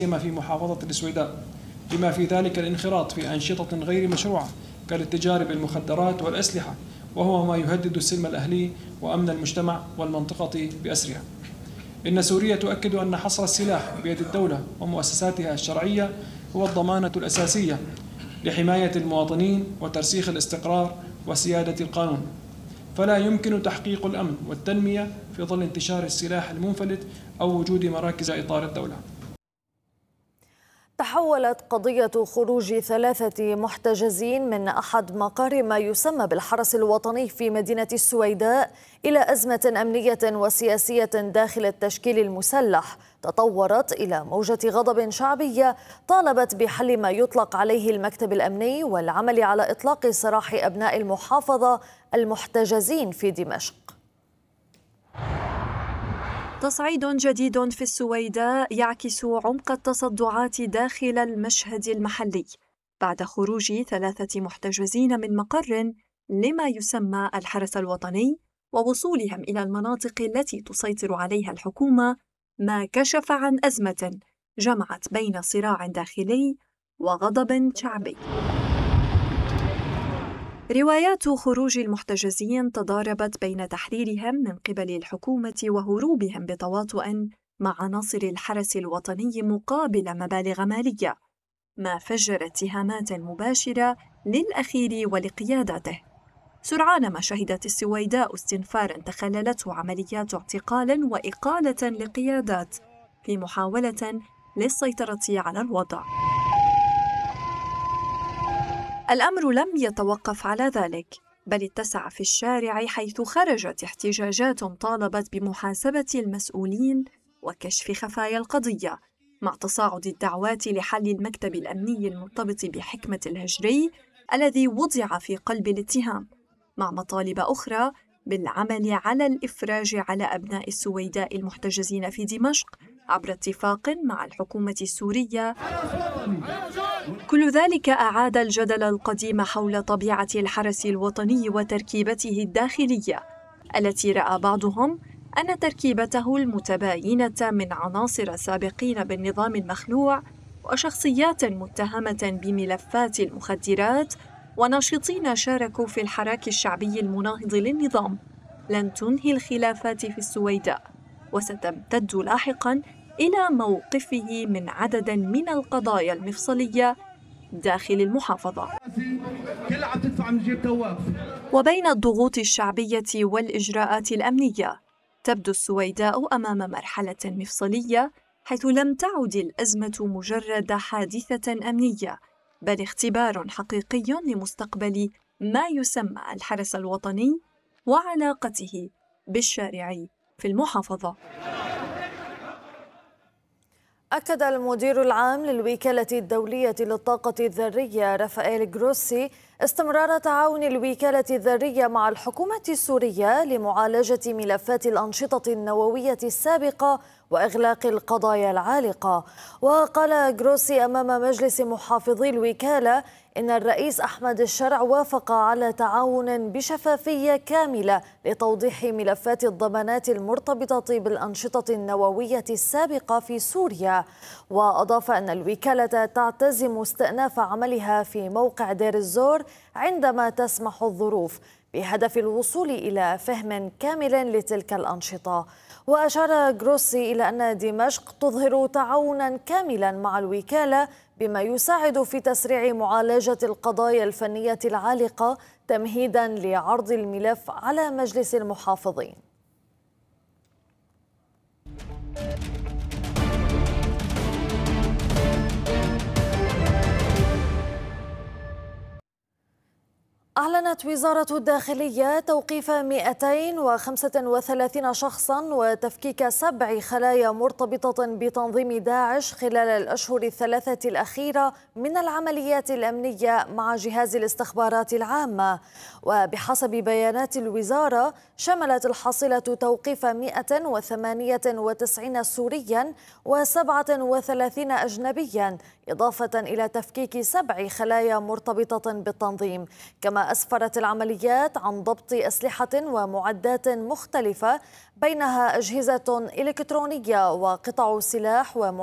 سيما في محافظة السويداء، بما في ذلك الانخراط في أنشطة غير مشروعة كالاتجار بالمخدرات والأسلحة، وهو ما يهدد السلم الأهلي وأمن المجتمع والمنطقة بأسرها. إن سوريا تؤكد أن حصر السلاح بيد الدولة ومؤسساتها الشرعية هو الضمانة الأساسية لحماية المواطنين وترسيخ الاستقرار وسيادة القانون، فلا يمكن تحقيق الأمن والتنمية في ظل انتشار السلاح المنفلت أو وجود مراكز إطار الدولة. تحولت قضية خروج 3 محتجزين من أحد مقار ما يسمى بالحرس الوطني في مدينة السويداء إلى أزمة أمنية وسياسية داخل التشكيل المسلح تطورت إلى موجة غضب شعبية طالبت بحل ما يطلق عليه المكتب الأمني والعمل على إطلاق سراح أبناء المحافظة المحتجزين في دمشق. تصعيد جديد في السويداء يعكس عمق التصدعات داخل المشهد المحلي بعد خروج 3 محتجزين من مقر لما يسمى الحرس الوطني ووصولهم إلى المناطق التي تسيطر عليها الحكومة، ما كشف عن أزمة جمعت بين صراع داخلي وغضب شعبي. روايات خروج المحتجزين تضاربت بين تحريرهم من قبل الحكومة وهروبهم بتواطؤ مع عناصر الحرس الوطني مقابل مبالغ مالية، ما فجر اتهامات مباشرة للأخير ولقياداته. سرعان ما شهدت السويداء استنفارا تخللته عمليات اعتقال وإقالة لقيادات في محاولة للسيطرة على الوضع. الأمر لم يتوقف على ذلك، بل اتسع في الشارع، حيث خرجت احتجاجات طالبت بمحاسبة المسؤولين وكشف خفايا القضية، مع تصاعد الدعوات لحل المكتب الأمني المرتبط بحكمة الهجري الذي وضع في قلب الاتهام، مع مطالب أخرى بالعمل على الإفراج على أبناء السويداء المحتجزين في دمشق عبر اتفاق مع الحكومة السورية. كل ذلك أعاد الجدل القديم حول طبيعة الحرس الوطني وتركيبته الداخلية، التي رأى بعضهم أن تركيبته المتباينة من عناصر سابقين بالنظام المخلوع وشخصيات متهمة بملفات المخدرات وناشطين شاركوا في الحراك الشعبي المناهض للنظام لن تنهي الخلافات في السويداء، وستمتد لاحقاً إلى موقفه من عدد من القضايا المفصلية داخل المحافظة. وبين الضغوط الشعبية والإجراءات الأمنية، تبدو السويداء أمام مرحلة مفصلية، حيث لم تعد الأزمة مجرد حادثة أمنية، بل اختبار حقيقي لمستقبل ما يسمى الحرس الوطني وعلاقته بالشارع في المحافظة. أكد المدير العام للوكالة الدولية للطاقة الذرية رافائيل جروسي استمرار تعاون الوكالة الذرية مع الحكومة السورية لمعالجة ملفات الأنشطة النووية السابقة وإغلاق القضايا العالقة. وقال جروسي أمام مجلس محافظي الوكالة إن الرئيس أحمد الشرع وافق على تعاون بشفافية كاملة لتوضيح ملفات الضمانات المرتبطة بالأنشطة النووية السابقة في سوريا. وأضاف أن الوكالة تعتزم استئناف عملها في موقع دير الزور عندما تسمح الظروف، بهدف الوصول إلى فهم كامل لتلك الأنشطة. وأشار جروسي إلى أن دمشق تظهر تعاونا كاملا مع الوكالة بما يساعد في تسريع معالجة القضايا الفنية العالقة تمهيدا لعرض الملف على مجلس المحافظين. أعلنت وزارة الداخلية توقيف 235 شخصاً وتفكيك 7 خلايا مرتبطة بتنظيم داعش خلال الأشهر الثلاثة الأخيرة من العمليات الأمنية مع جهاز الاستخبارات العامة. وبحسب بيانات الوزارة شملت الحصيلة توقيف 198 سورياً و37 أجنبياً، إضافة إلى تفكيك 7 خلايا مرتبطة بالتنظيم. كما أسفرت العمليات عن ضبط أسلحة ومعدات مختلفة بينها أجهزة إلكترونية وقطع سلاح